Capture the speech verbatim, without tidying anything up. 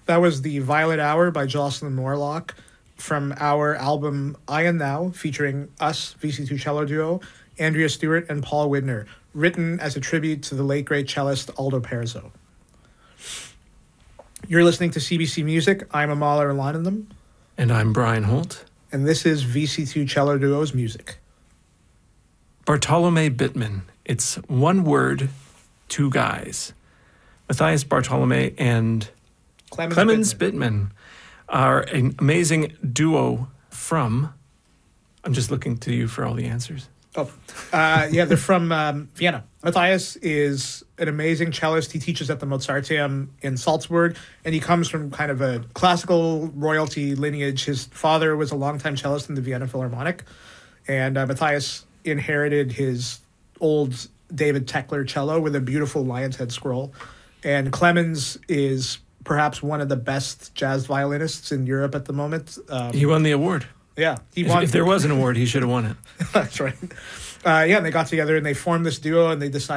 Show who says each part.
Speaker 1: That was the Violet Hour by Jocelyn Morlock from our album I and Thou, featuring us, V C two cello duo, Andrea Stewart and Paul Widner, written as a tribute to the late great cellist Aldo Perzo. You're listening to C B C Music. I'm Amal Erlanentham.
Speaker 2: And I'm Brian Holt.
Speaker 1: And this is V C two cello duo's music.
Speaker 2: Bartolome Bittman. It's one word, two guys. Matthias Bartolome and
Speaker 1: Clemens,
Speaker 2: Clemens
Speaker 1: Bittman.
Speaker 2: Bittman are an amazing duo from... I'm just looking to you for all the answers.
Speaker 1: Oh, uh, yeah, they're from um, Vienna. Matthias is an amazing cellist. He teaches at the Mozarteum in Salzburg, and he comes from kind of a classical royalty lineage. His father was a longtime cellist in the Vienna Philharmonic, and uh, Matthias inherited his old David Tekler cello with a beautiful lion's head scroll. And Clemens is perhaps one of the best jazz violinists in Europe at the moment. Um,
Speaker 2: He won the award.
Speaker 1: yeah, he
Speaker 2: If,
Speaker 1: won.
Speaker 2: if there was an award, he should have won it.
Speaker 1: That's right. Uh, yeah, and they got together and they formed this duo, and they decided